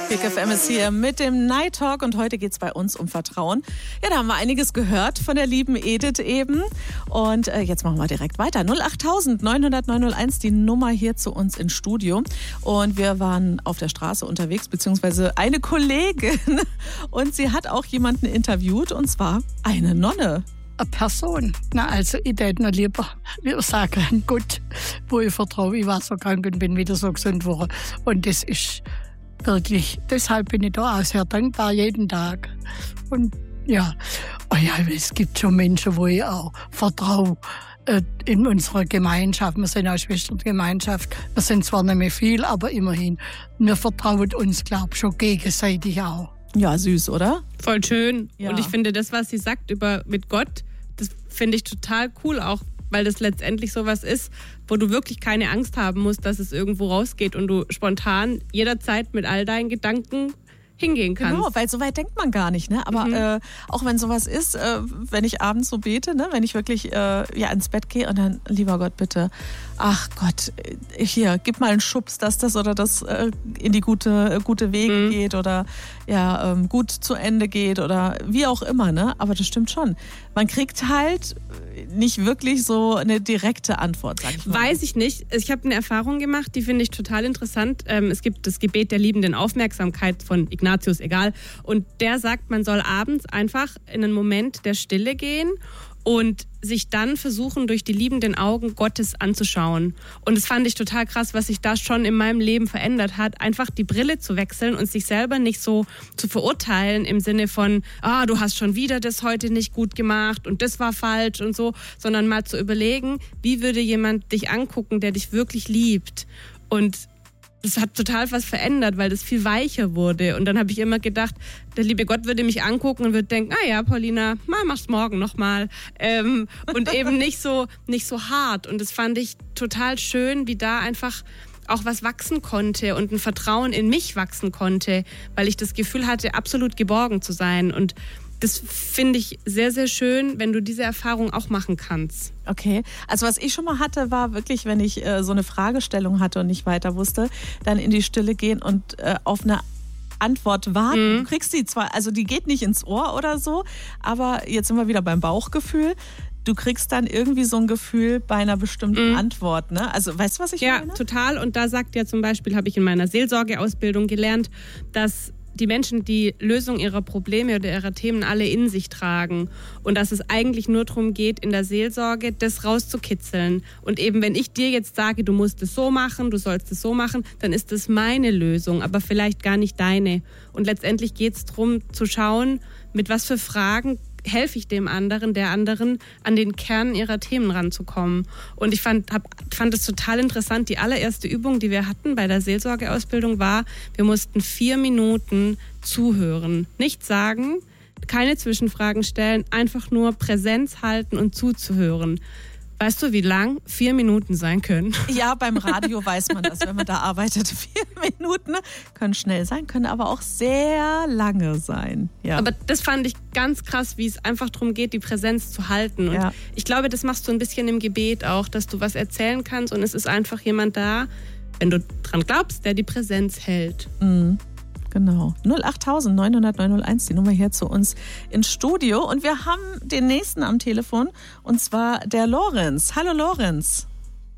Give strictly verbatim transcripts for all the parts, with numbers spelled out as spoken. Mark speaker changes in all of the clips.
Speaker 1: Big F M ist hier mit dem Night Talk und heute geht es bei uns um Vertrauen. Ja, da haben wir einiges gehört von der lieben Edith eben und äh, jetzt machen wir direkt weiter. null acht neun null null neun null eins, die Nummer hier zu uns ins Studio und wir waren auf der Straße unterwegs, beziehungsweise eine Kollegin und sie hat auch jemanden interviewt und zwar eine Nonne.
Speaker 2: Eine Person. Na, also ich hätte noch lieber, lieber sagen, Gott, wo ich vertraue. Ich war so krank und bin wieder so gesund geworden. Und das ist wirklich, deshalb bin ich da auch sehr dankbar jeden Tag. Und ja, oh ja, es gibt schon Menschen, wo ich auch vertraue äh, in unserer Gemeinschaft. Wir sind auch Schwestergemeinschaft. Wir sind zwar nicht mehr viel, aber immerhin. Wir vertrauen uns, glaube ich, schon gegenseitig auch.
Speaker 1: Ja, süß, oder?
Speaker 3: Voll schön.
Speaker 1: Ja.
Speaker 3: Und ich finde, das, was sie sagt über mit Gott, das finde ich total cool auch, weil das letztendlich sowas ist, wo du wirklich keine Angst haben musst, dass es irgendwo rausgeht und du spontan jederzeit mit all deinen Gedanken hingehen kannst.
Speaker 1: Genau, weil so weit denkt man gar nicht, ne? Aber mhm. äh, auch wenn sowas ist, äh, wenn ich abends so bete, ne? Wenn ich wirklich äh, ja ins Bett gehe und dann, lieber Gott, bitte, ach Gott, hier, gib mal einen Schubs, dass das oder das äh, in die gute, gute Wege mhm. geht oder ja, ähm, gut zu Ende geht oder wie auch immer, ne? Aber das stimmt schon. Man kriegt halt nicht wirklich so eine direkte Antwort, sag ich mal.
Speaker 3: Weiß ich nicht. Ich habe eine Erfahrung gemacht, die finde ich total interessant. Ähm, es gibt das Gebet der liebenden Aufmerksamkeit von Ignatius, egal. Und der sagt, man soll abends einfach in einen Moment der Stille gehen und sich dann versuchen, durch die liebenden Augen Gottes anzuschauen. Und das fand ich total krass, was sich da schon in meinem Leben verändert hat. Einfach die Brille zu wechseln und sich selber nicht so zu verurteilen im Sinne von, ah, du hast schon wieder das heute nicht gut gemacht und das war falsch und so, sondern mal zu überlegen, wie würde jemand dich angucken, der dich wirklich liebt. Und das hat total was verändert, weil das viel weicher wurde. Und dann habe ich immer gedacht, der liebe Gott würde mich angucken und würde denken, ah ja, Paulina, mal mach's morgen nochmal. Ähm, und eben nicht so, nicht so hart. Und das fand ich total schön, wie da einfach auch was wachsen konnte und ein Vertrauen in mich wachsen konnte, weil ich das Gefühl hatte, absolut geborgen zu sein. Und das finde ich sehr, sehr schön, wenn du diese Erfahrung auch machen kannst.
Speaker 1: Okay, also was ich schon mal hatte, war wirklich, wenn ich äh, so eine Fragestellung hatte und nicht weiter wusste, dann in die Stille gehen und äh, auf eine Antwort warten. Mhm. Du kriegst die zwar, also die geht nicht ins Ohr oder so, aber jetzt sind wir wieder beim Bauchgefühl. Du kriegst dann irgendwie so ein Gefühl bei einer bestimmten mhm. Antwort, ne? Also weißt du, was ich
Speaker 3: ja,
Speaker 1: meine? Ja,
Speaker 3: total. Und da sagt ja zum Beispiel, habe ich in meiner Seelsorgeausbildung gelernt, dass die Menschen die Lösung ihrer Probleme oder ihrer Themen alle in sich tragen und dass es eigentlich nur darum geht, in der Seelsorge das rauszukitzeln. Und eben, wenn ich dir jetzt sage, du musst es so machen, du sollst es so machen, dann ist das meine Lösung, aber vielleicht gar nicht deine. Und letztendlich geht es darum, zu schauen, mit was für Fragen helfe ich dem anderen, der anderen, an den Kern ihrer Themen ranzukommen. Und ich fand, hab, fand es total interessant. Die allererste Übung, die wir hatten bei der Seelsorgeausbildung war, wir mussten vier Minuten zuhören. Nichts sagen, keine Zwischenfragen stellen, einfach nur Präsenz halten und zuzuhören. Weißt du, wie lang vier Minuten sein können?
Speaker 1: Ja, beim Radio weiß man das, wenn man da arbeitet. Vier Minuten können schnell sein, können aber auch sehr lange sein. Ja.
Speaker 3: Aber das fand ich ganz krass, wie es einfach darum geht, die Präsenz zu halten. Und ja. ich glaube, das machst du ein bisschen im Gebet auch, dass du was erzählen kannst und es ist einfach jemand da, wenn du dran glaubst, der die Präsenz hält.
Speaker 1: Mhm. Genau. null acht neun null null neun null eins, die Nummer hier zu uns ins Studio. Und wir haben den nächsten am Telefon, und zwar der Lorenz. Hallo Lorenz.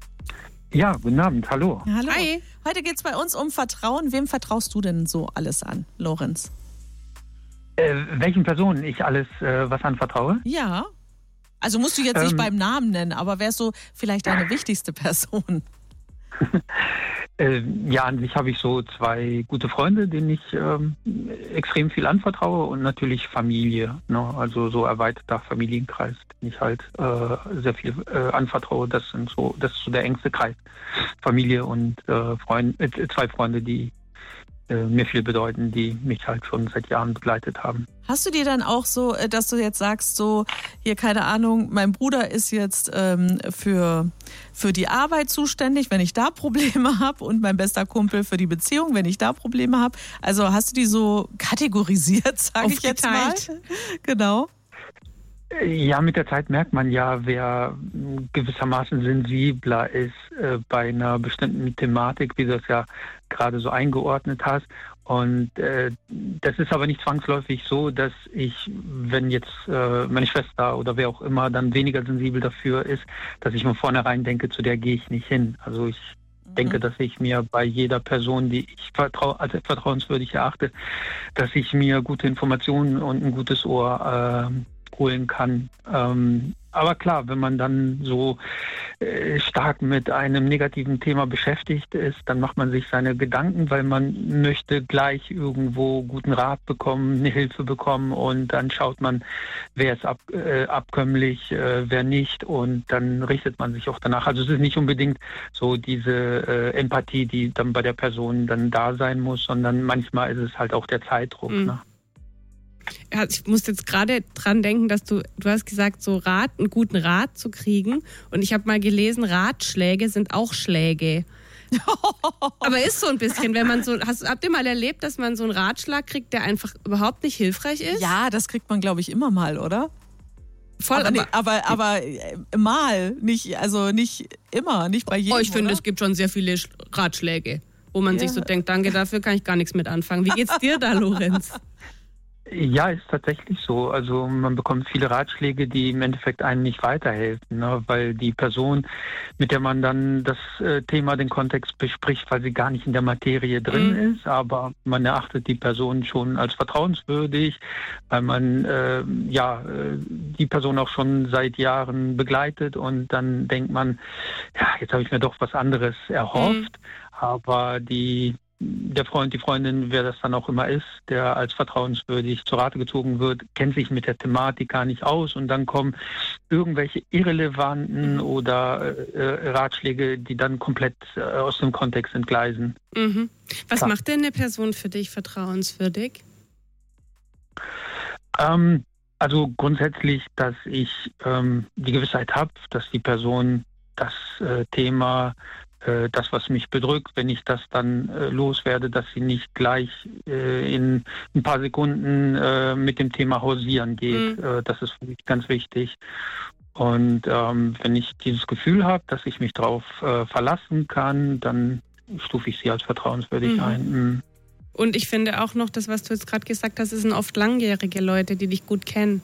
Speaker 4: Ja, guten Abend, hallo.
Speaker 1: Ja, hallo.
Speaker 3: Hi.
Speaker 1: Heute geht es bei uns um Vertrauen. Wem vertraust du denn so alles an, Lorenz?
Speaker 4: Äh, welchen Personen ich alles äh, was anvertraue?
Speaker 1: Ja. Also musst du jetzt ähm, nicht beim Namen nennen, aber wärst du vielleicht deine wichtigste Person?
Speaker 4: äh, ja, an sich habe ich so zwei gute Freunde, denen ich ähm, extrem viel anvertraue und natürlich Familie, ne? Also so erweiterter Familienkreis, den ich halt äh, sehr viel äh, anvertraue. Das sind so, das ist so der engste Kreis. Familie und äh, Freund, äh, zwei Freunde, die äh, mir viel bedeuten, die mich halt schon seit Jahren begleitet haben.
Speaker 1: Hast du dir dann auch so, dass du jetzt sagst, so, hier, keine Ahnung, mein Bruder ist jetzt ähm, für, für die Arbeit zuständig, wenn ich da Probleme habe, und mein bester Kumpel für die Beziehung, wenn ich da Probleme habe. Also hast du die so kategorisiert, sage ich jetzt mal? Genau.
Speaker 4: Ja, mit der Zeit merkt man ja, wer gewissermaßen sensibler ist äh, bei einer bestimmten Thematik, wie du das ja gerade so eingeordnet hast. Und äh, das ist aber nicht zwangsläufig so, dass ich, wenn jetzt äh, meine Schwester oder wer auch immer dann weniger sensibel dafür ist, dass ich von vornherein denke, zu der gehe ich nicht hin. Also ich mhm. denke, dass ich mir bei jeder Person, die ich vertrau- als vertrauenswürdig erachte, dass ich mir gute Informationen und ein gutes Ohr äh, holen kann. Ähm, aber klar, wenn man dann so äh, stark mit einem negativen Thema beschäftigt ist, dann macht man sich seine Gedanken, weil man möchte gleich irgendwo guten Rat bekommen, eine Hilfe bekommen und dann schaut man, wer ist ab, äh, abkömmlich, äh, wer nicht und dann richtet man sich auch danach. Also es ist nicht unbedingt so diese äh, Empathie, die dann bei der Person dann da sein muss, sondern manchmal ist es halt auch der Zeitdruck. Mhm. Ne?
Speaker 3: Ja, ich muss jetzt gerade dran denken, dass du, du hast gesagt, so Rat, einen guten Rat zu kriegen. Und ich habe mal gelesen, Ratschläge sind auch Schläge. Aber ist so ein bisschen, wenn man so, hast, habt ihr mal erlebt, dass man so einen Ratschlag kriegt, der einfach überhaupt nicht hilfreich ist?
Speaker 1: Ja, das kriegt man, glaube ich, immer mal, oder?
Speaker 3: Voll,
Speaker 1: aber, aber, aber, aber mal, nicht, also nicht immer, nicht bei jedem.
Speaker 3: Oh, ich finde, es gibt schon sehr viele Ratschläge, wo man ja. sich so denkt, danke, dafür kann ich gar nichts mit anfangen. Wie geht's dir da, Lorenz?
Speaker 4: Ja, ist tatsächlich so. Also man bekommt viele Ratschläge, die im Endeffekt einem nicht weiterhelfen, ne? Weil die Person, mit der man dann das äh, Thema, den Kontext bespricht, weil sie gar nicht in der Materie drin mhm. ist, aber man erachtet die Person schon als vertrauenswürdig, weil man äh, ja äh, die Person auch schon seit Jahren begleitet und dann denkt man, ja, jetzt habe ich mir doch was anderes erhofft, mhm. aber die der Freund, die Freundin, wer das dann auch immer ist, der als vertrauenswürdig zu Rate gezogen wird, kennt sich mit der Thematik gar nicht aus und dann kommen irgendwelche irrelevanten oder äh, Ratschläge, die dann komplett äh, aus dem Kontext entgleisen.
Speaker 3: Mhm. Was Klar. macht denn eine Person für dich vertrauenswürdig?
Speaker 4: Ähm, also grundsätzlich, dass ich ähm, die Gewissheit habe, dass die Person das äh, Thema das, was mich bedrückt, wenn ich das dann äh, loswerde, dass sie nicht gleich äh, in ein paar Sekunden äh, mit dem Thema hausieren geht. Mhm. Äh, das ist für mich ganz wichtig. Und ähm, wenn ich dieses Gefühl habe, dass ich mich darauf äh, verlassen kann, dann stufe ich sie als vertrauenswürdig mhm. ein. Mhm.
Speaker 3: Und ich finde auch noch, das, was du jetzt gerade gesagt hast, sind oft langjährige Leute, die dich gut kennen.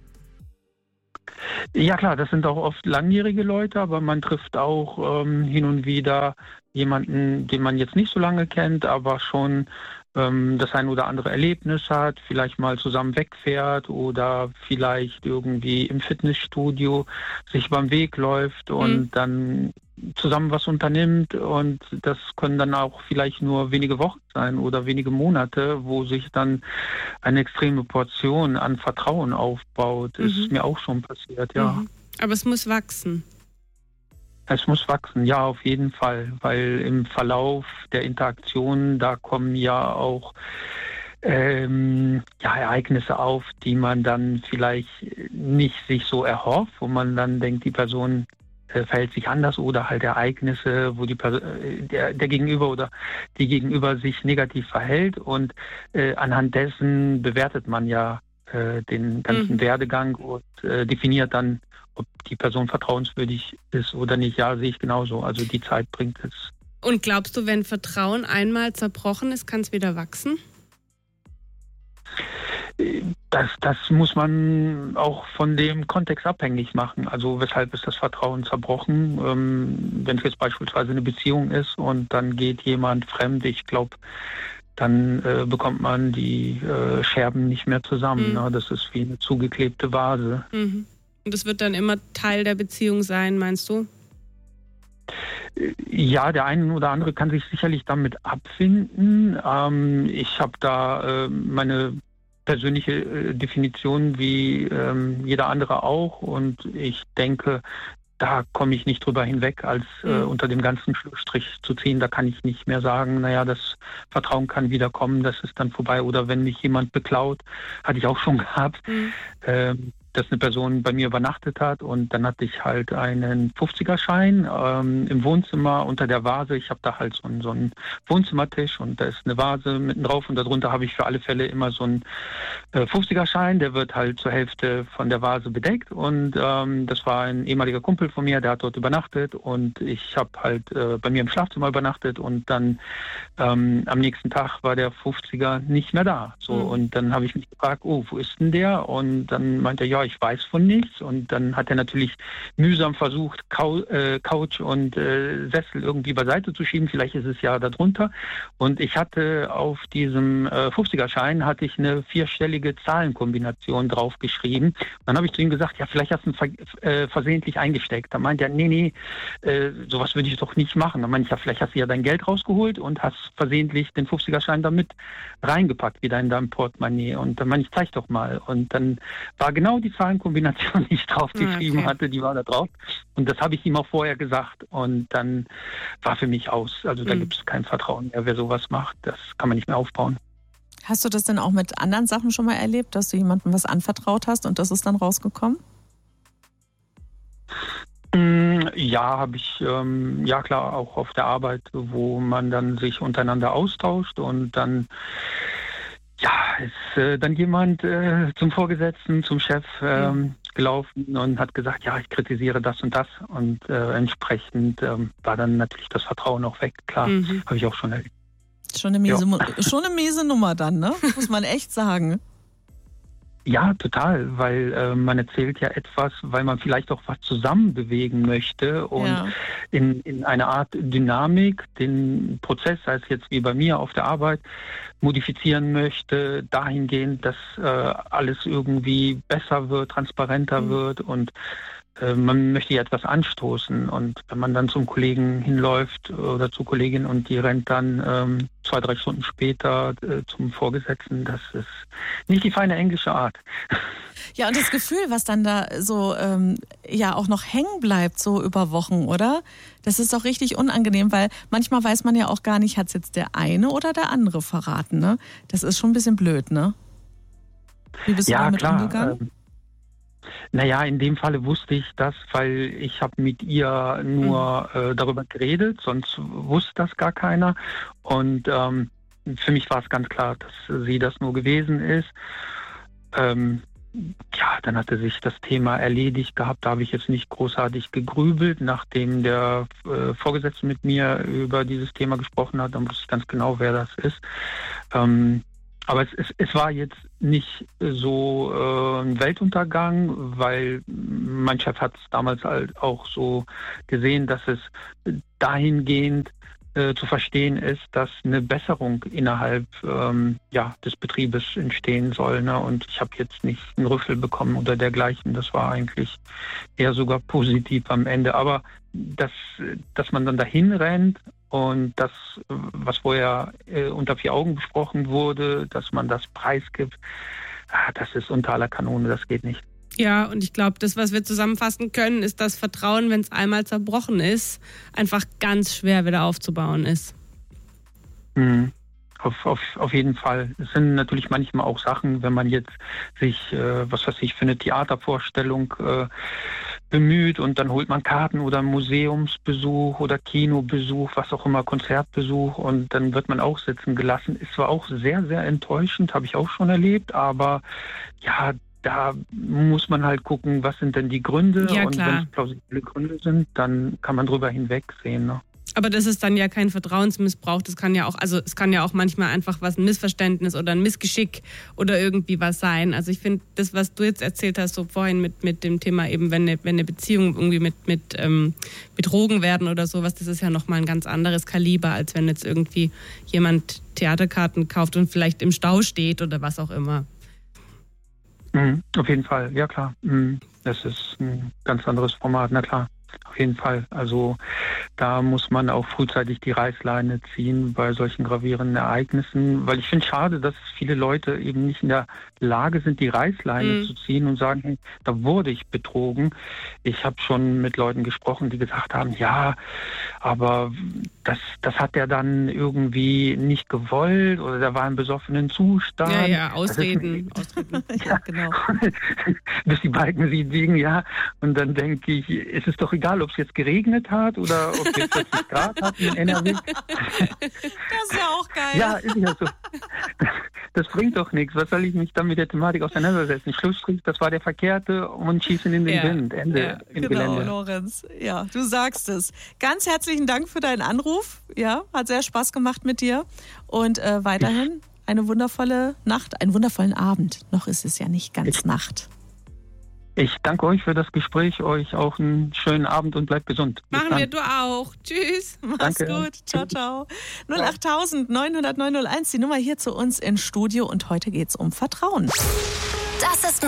Speaker 4: Ja klar, das sind auch oft langjährige Leute, aber man trifft auch ähm, hin und wieder jemanden, den man jetzt nicht so lange kennt, aber schon ähm, das ein oder andere Erlebnis hat, vielleicht mal zusammen wegfährt oder vielleicht irgendwie im Fitnessstudio sich beim Weg läuft und mhm. dann zusammen was unternimmt und das können dann auch vielleicht nur wenige Wochen sein oder wenige Monate, wo sich dann eine extreme Portion an Vertrauen aufbaut. Mhm. Ist mir auch schon passiert, ja. Mhm.
Speaker 3: Aber es muss wachsen.
Speaker 4: Es muss wachsen, ja, auf jeden Fall, weil im Verlauf der Interaktion, da kommen ja auch ähm, ja, Ereignisse auf, die man dann vielleicht nicht sich so erhofft, wo man dann denkt, die Person verhält sich anders oder halt Ereignisse, wo die der, der Gegenüber oder die Gegenüber sich negativ verhält und äh, anhand dessen bewertet man ja äh, den ganzen mhm. Werdegang und äh, definiert dann, ob die Person vertrauenswürdig ist oder nicht. Ja, sehe ich genauso. Also die Zeit bringt es.
Speaker 3: Und glaubst du, wenn Vertrauen einmal zerbrochen ist, kann es wieder wachsen?
Speaker 4: Das, das muss man auch von dem Kontext abhängig machen. Also weshalb ist das Vertrauen zerbrochen? Ähm, wenn es jetzt beispielsweise eine Beziehung ist und dann geht jemand fremd, ich glaube, dann äh, bekommt man die äh, Scherben nicht mehr zusammen. Mhm. Ne? Das ist wie eine zugeklebte Vase.
Speaker 3: Mhm. Und das wird dann immer Teil der Beziehung sein, meinst du?
Speaker 4: Ja, der eine oder andere kann sich sicherlich damit abfinden. Ähm, ich habe da äh, meine persönliche äh, Definition wie ähm, jeder andere auch und ich denke, da komme ich nicht drüber hinweg, als äh, mhm. unter dem ganzen Schlussstrich zu ziehen. Da kann ich nicht mehr sagen, naja, das Vertrauen kann wieder kommen, das ist dann vorbei. Oder wenn mich jemand beklaut, hatte ich auch schon gehabt. Mhm. Ähm, dass eine Person bei mir übernachtet hat und dann hatte ich halt einen fünfziger-Schein ähm, im Wohnzimmer unter der Vase. Ich habe da halt so einen, so einen Wohnzimmertisch und da ist eine Vase mitten drauf und darunter habe ich für alle Fälle immer so einen äh, fünfziger-Schein, der wird halt zur Hälfte von der Vase bedeckt und ähm, das war ein ehemaliger Kumpel von mir, der hat dort übernachtet und ich habe halt äh, bei mir im Schlafzimmer übernachtet und dann ähm, am nächsten Tag war der fünfziger nicht mehr da. So mhm. Und dann habe ich mich gefragt, oh, wo ist denn der? Und dann meinte er, ja, ich weiß von nichts. Und dann hat er natürlich mühsam versucht, Cou- äh, Couch und äh, Sessel irgendwie beiseite zu schieben. Vielleicht ist es ja darunter. Und ich hatte auf diesem äh, fünfziger-Schein hatte ich eine vierstellige Zahlenkombination draufgeschrieben. Dann habe ich zu ihm gesagt, ja, vielleicht hast du ihn ver- äh, versehentlich eingesteckt. Da meinte er, nee, nee, äh, sowas würde ich doch nicht machen. Dann meinte ich, ja, vielleicht hast du ja dein Geld rausgeholt und hast versehentlich den fünfziger-Schein damit reingepackt, wieder in deinem Portemonnaie. Und dann meinte ich, zeig doch mal. Und dann war genau die Zahlenkombination, die ich draufgeschrieben
Speaker 3: okay.
Speaker 4: hatte, die war da drauf. Und das habe ich ihm auch vorher gesagt. Und dann war für mich aus. Also da mhm. gibt es kein Vertrauen mehr. Wer sowas macht, das kann man nicht mehr aufbauen.
Speaker 1: Hast du das denn auch mit anderen Sachen schon mal erlebt, dass du jemandem was anvertraut hast und das ist dann rausgekommen?
Speaker 4: Ja, habe ich, ähm, ja klar, auch auf der Arbeit, wo man dann sich untereinander austauscht und dann ja, ist äh, dann jemand äh, zum Vorgesetzten, zum Chef äh, mhm. gelaufen und hat gesagt, ja, ich kritisiere das und das und äh, entsprechend äh, war dann natürlich das Vertrauen auch weg, klar, mhm. habe ich auch schon erlebt.
Speaker 1: Schon eine miese, ja. schon eine miese Nummer dann, ne? Muss man echt sagen.
Speaker 4: Ja, total, weil äh, man erzählt ja etwas, weil man vielleicht auch was zusammen bewegen möchte und ja. in, in eine Art Dynamik den Prozess, sei es jetzt wie bei mir auf der Arbeit, modifizieren möchte, dahingehend, dass äh, alles irgendwie besser wird, transparenter mhm. wird und äh, man möchte ja etwas anstoßen und wenn man dann zum Kollegen hinläuft oder zur Kollegin und die rennt dann ähm, zwei, drei Stunden später äh, zum Vorgesetzten, das ist nicht die feine englische Art.
Speaker 1: Ja, und das Gefühl, was dann da so ähm, ja auch noch hängen bleibt, so über Wochen, oder? Das ist doch richtig unangenehm, weil manchmal weiß man ja auch gar nicht, hat es jetzt der eine oder der andere verraten, ne? Das ist schon ein bisschen blöd, ne? Wie bist
Speaker 4: ja,
Speaker 1: du damit
Speaker 4: klar.
Speaker 1: umgegangen?
Speaker 4: Ähm, naja, in dem Falle wusste ich das, weil ich habe mit ihr nur mhm. äh, darüber geredet, sonst wusste das gar keiner. Und ähm, für mich war es ganz klar, dass sie das nur gewesen ist. Ähm, ja, dann hatte sich das Thema erledigt gehabt. Da habe ich jetzt nicht großartig gegrübelt. Nachdem der äh, Vorgesetzte mit mir über dieses Thema gesprochen hat, dann wusste ich ganz genau, wer das ist. Ähm, aber es, es, es war jetzt nicht so äh, ein Weltuntergang, weil mein Chef hat es damals halt auch so gesehen, dass es dahingehend äh, zu verstehen ist, dass eine Besserung innerhalb ähm, ja, des Betriebes entstehen soll. Ne? Und ich habe jetzt nicht einen Rüffel bekommen oder dergleichen. Das war eigentlich eher sogar positiv am Ende. Aber dass, dass man dann dahin rennt und das, was vorher äh, unter vier Augen besprochen wurde, dass man das preisgibt, ah, das ist unter aller Kanone, das geht nicht.
Speaker 3: Ja, und ich glaube, das, was wir zusammenfassen können, ist, dass Vertrauen, wenn es einmal zerbrochen ist, einfach ganz schwer wieder aufzubauen ist.
Speaker 4: Mhm. Auf, auf, auf jeden Fall. Es sind natürlich manchmal auch Sachen, wenn man jetzt sich, äh, was weiß ich, für eine Theatervorstellung äh, bemüht und dann holt man Karten oder Museumsbesuch oder Kinobesuch, was auch immer, Konzertbesuch und dann wird man auch sitzen gelassen. Es war auch sehr, sehr enttäuschend, habe ich auch schon erlebt, aber ja, da muss man halt gucken, was sind denn die Gründe
Speaker 3: ja,
Speaker 4: und wenn es plausible Gründe sind, dann kann man drüber hinwegsehen. Ne?
Speaker 3: Aber das ist dann ja kein Vertrauensmissbrauch, das kann ja auch, also es kann ja auch manchmal einfach was, ein Missverständnis oder ein Missgeschick oder irgendwie was sein. Also ich finde, das, was du jetzt erzählt hast, so vorhin mit, mit dem Thema eben, wenn eine, wenn eine Beziehung irgendwie mit, mit ähm, betrogen werden oder sowas, das ist ja nochmal ein ganz anderes Kaliber, als wenn jetzt irgendwie jemand Theaterkarten kauft und vielleicht im Stau steht oder was auch immer.
Speaker 4: Mhm, auf jeden Fall, ja klar. Mhm. Das ist ein ganz anderes Format, na klar. Auf jeden Fall. Also da muss man auch frühzeitig die Reißleine ziehen bei solchen gravierenden Ereignissen, weil ich finde es schade, dass viele Leute eben nicht in der Lage sind, die Reißleine
Speaker 3: Mhm.
Speaker 4: zu ziehen und sagen, hey, da wurde ich betrogen. Ich habe schon mit Leuten gesprochen, die gesagt haben, ja, aber das, das hat er dann irgendwie nicht gewollt oder der war im besoffenen Zustand.
Speaker 3: Ja, ja,
Speaker 4: Das ist-
Speaker 3: Ausreden. Ausreden.
Speaker 1: Ja, genau.
Speaker 4: bis die Balken sie liegen, ja. Und dann denke ich, ist es doch egal, ob es jetzt geregnet hat oder ob es jetzt vierzig Grad hat in N R W.
Speaker 1: Das ist ja auch geil.
Speaker 4: Ja, ist ja so. Das bringt doch nichts. Was soll ich mich dann mit der Thematik auseinandersetzen? Schlussstrich, das war der Verkehrte und schießen in den
Speaker 3: Ja.
Speaker 4: Wind. Ende
Speaker 3: Ja,
Speaker 4: im
Speaker 1: Genau,
Speaker 4: Gelände.
Speaker 1: Lorenz. Ja, du sagst es. Ganz herzlichen Dank für deinen Anruf. Ja, hat sehr Spaß gemacht mit dir. Und äh, weiterhin eine wundervolle Nacht, einen wundervollen Abend. Noch ist es ja nicht ganz
Speaker 4: Ich-
Speaker 1: Nacht.
Speaker 4: Ich danke euch für das Gespräch. Euch auch einen schönen Abend und bleibt gesund. Bis
Speaker 3: Machen
Speaker 4: dann.
Speaker 3: wir, du auch. Tschüss.
Speaker 1: Mach's
Speaker 4: Danke.
Speaker 1: gut. Ciao, ciao. null acht neun null null neun null eins, die Nummer hier zu uns ins Studio. Und heute geht's um Vertrauen.
Speaker 5: Das ist